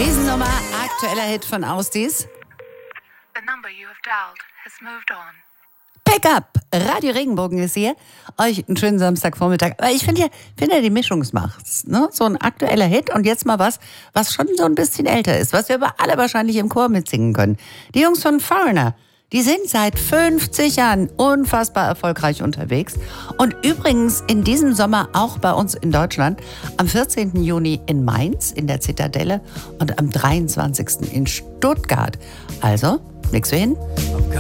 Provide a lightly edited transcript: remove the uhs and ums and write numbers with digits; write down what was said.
Riesennummer, aktueller Hit von Austis. The number you have dialed has moved on. Pick up! Radio Regenbogen ist hier. Euch einen schönen Samstagvormittag. Aber ich finde ja, die Mischung macht's. Ne? So ein aktueller Hit und jetzt mal was schon so ein bisschen älter ist, was wir aber alle wahrscheinlich im Chor mitsingen können. Die Jungs von Foreigner, die sind seit 50 Jahren unfassbar erfolgreich unterwegs. Und übrigens in diesem Sommer auch bei uns in Deutschland. Am 14. Juni in Mainz in der Zitadelle und am 23. in Stuttgart. Also, nix für hin.